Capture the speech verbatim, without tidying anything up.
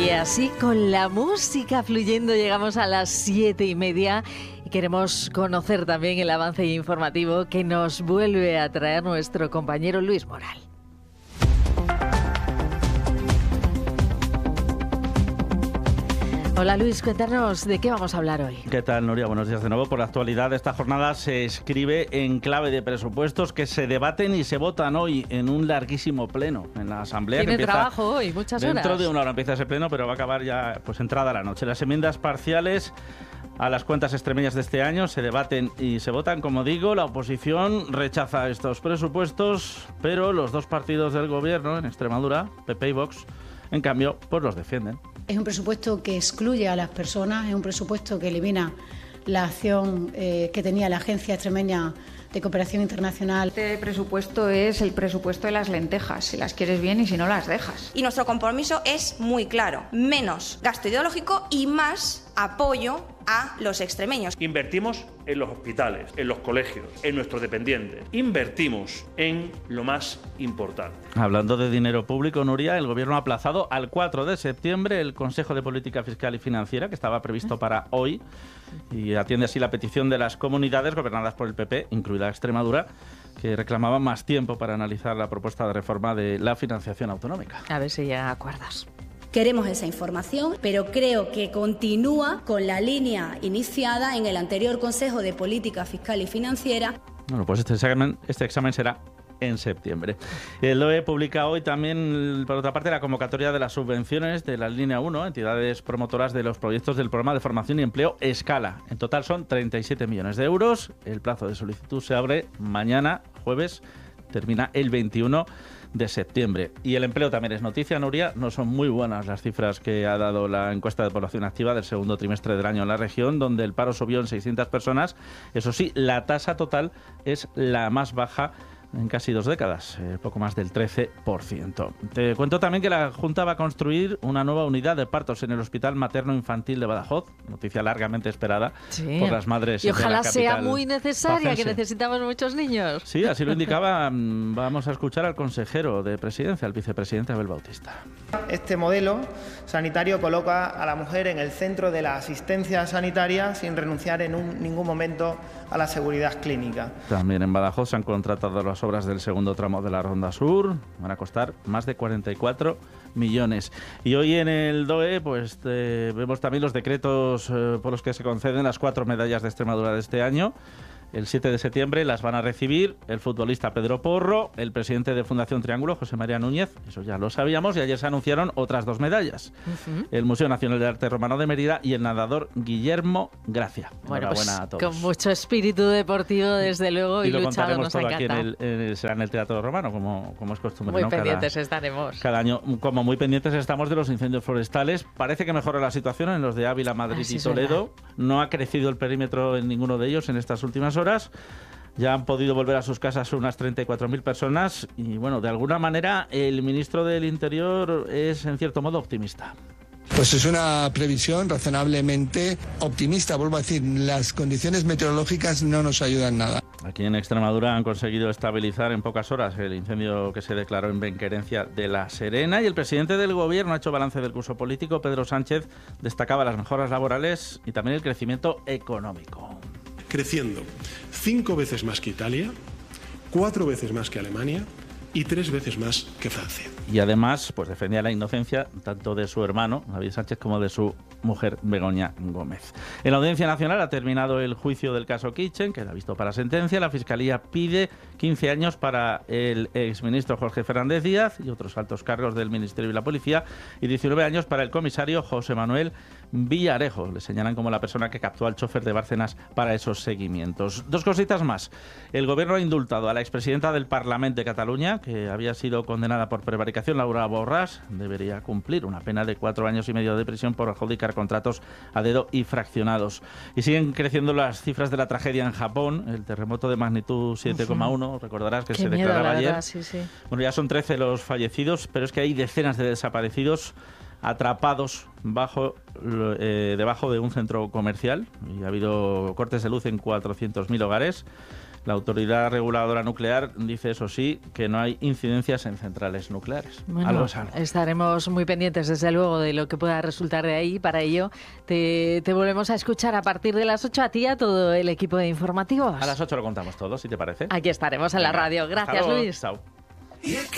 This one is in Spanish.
Y así, con la música fluyendo, llegamos a las siete y media y queremos conocer también el avance informativo que nos vuelve a traer nuestro compañero Luis Moral. Hola Luis, cuéntanos de qué vamos a hablar hoy. ¿Qué tal, Nuria? Buenos días de nuevo. Por la actualidad de esta jornada se escribe en clave de presupuestos que se debaten y se votan hoy en un larguísimo pleno en la Asamblea. Tiene que empieza trabajo hoy, muchas horas. Dentro de una hora empieza ese pleno, pero va a acabar ya pues entrada la noche. Las enmiendas parciales a las cuentas extremeñas de este año se debaten y se votan. Como digo, la oposición rechaza estos presupuestos, pero los dos partidos del gobierno en Extremadura, P P y Vox, en cambio, pues los defienden. Es un presupuesto que excluye a las personas, es un presupuesto que elimina la acción eh, que tenía la Agencia Extremeña de Cooperación Internacional. Este presupuesto es el presupuesto de las lentejas, si las quieres bien y si no las dejas. Y nuestro compromiso es muy claro, menos gasto ideológico y más apoyo a los extremeños. Invertimos en los hospitales, en los colegios, en nuestros dependientes. Invertimos en lo más importante. Hablando de dinero público, Nuria, el Gobierno ha aplazado al cuatro de septiembre el Consejo de Política Fiscal y Financiera, que estaba previsto para hoy, y atiende así la petición de las comunidades gobernadas por el P P, incluida Extremadura, que reclamaban más tiempo para analizar la propuesta de reforma de la financiación autonómica. A ver si llegan a acuerdos. Queremos esa información, pero creo que continúa con la línea iniciada en el anterior Consejo de Política Fiscal y Financiera. Bueno, pues este examen, este examen será en septiembre. El D O E publica hoy también, por otra parte, la convocatoria de las subvenciones de la línea uno, entidades promotoras de los proyectos del programa de formación y empleo Escala. En total son treinta y siete millones de euros. El plazo de solicitud se abre mañana, jueves, termina el veintiuno de septiembre. Y el empleo también es noticia, Nuria. No son muy buenas las cifras que ha dado la encuesta de población activa del segundo trimestre del año en la región, donde el paro subió en seiscientas personas. Eso sí, la tasa total es la más baja en casi dos décadas, eh, poco más del trece por ciento. Te cuento también que la Junta va a construir una nueva unidad de partos en el Hospital Materno Infantil de Badajoz, noticia largamente esperada sí. por las madres y de la ojalá capital sea muy necesaria, pacense. Que necesitamos muchos niños. Sí, así lo indicaba. Vamos a escuchar al consejero de Presidencia, al vicepresidente Abel Bautista. Este modelo sanitario coloca a la mujer en el centro de la asistencia sanitaria sin renunciar en un, ningún momento a la seguridad clínica. También en Badajoz se han contratado las obras del segundo tramo de la Ronda Sur. Van a costar más de cuarenta y cuatro millones. Y hoy en el D O E pues eh, vemos también los decretos eh, por los que se conceden las cuatro medallas de Extremadura de este año. El siete de septiembre las van a recibir el futbolista Pedro Porro, el presidente de Fundación Triángulo, José María Núñez, eso ya lo sabíamos, y ayer se anunciaron otras dos medallas. Uh-huh. El Museo Nacional de Arte Romano de Mérida y el nadador Guillermo Gracia. Bueno, pues a todos. Con mucho espíritu deportivo, desde luego, y, y lo luchado, contaremos nos todo aquí en el, en el, será en el Teatro Romano, como, como es costumbre. Muy ¿no? pendientes cada, estaremos. Cada año, como muy pendientes estamos de los incendios forestales. Parece que mejora la situación en los de Ávila, Madrid ah, sí, y Toledo. No ha crecido el perímetro en ninguno de ellos en estas últimas horas. Ya han podido volver a sus casas unas treinta y cuatro mil personas y, bueno, de alguna manera el ministro del Interior es, en cierto modo, optimista. Pues es una previsión razonablemente optimista. Vuelvo a decir, las condiciones meteorológicas no nos ayudan nada. Aquí en Extremadura han conseguido estabilizar en pocas horas el incendio que se declaró en Benquerencia de La Serena, y el presidente del gobierno ha hecho balance del curso político. Pedro Sánchez destacaba las mejoras laborales y también el crecimiento económico. Creciendo cinco veces más que Italia, cuatro veces más que Alemania y tres veces más que Francia. Y además, pues defendía la inocencia tanto de su hermano, David Sánchez, como de su mujer, Begoña Gómez. En la Audiencia Nacional ha terminado el juicio del caso Kitchen, que da visto para sentencia. La Fiscalía pide quince años para el exministro Jorge Fernández Díaz y otros altos cargos del Ministerio y la Policía, y diecinueve años para el comisario José Manuel Villarejo. Le señalan como la persona que captó al chofer de Bárcenas para esos seguimientos. Dos cositas más. El Gobierno ha indultado a la expresidenta del Parlament de Cataluña, que había sido condenada por prevaricación, Laura Borràs. Debería cumplir una pena de cuatro años y medio de prisión por adjudicar contratos a dedo y fraccionados. Y siguen creciendo las cifras de la tragedia en Japón, el terremoto de magnitud siete coma uno, recordarás que Qué se miedo, declaraba la ayer. verdad, sí, sí. Bueno, ya son trece los fallecidos, pero es que hay decenas de desaparecidos atrapados bajo eh, debajo de un centro comercial, y ha habido cortes de luz en cuatrocientos mil hogares. La Autoridad Reguladora Nuclear dice, eso sí, que no hay incidencias en centrales nucleares. Bueno, algo es algo. Estaremos muy pendientes, desde luego, de lo que pueda resultar de ahí. Para ello, te, te volvemos a escuchar a partir de las ocho a ti y a todo el equipo de informativos. A las ocho lo contamos todo, si te parece. Aquí estaremos en la radio. Gracias, Luis. Luis. Chao.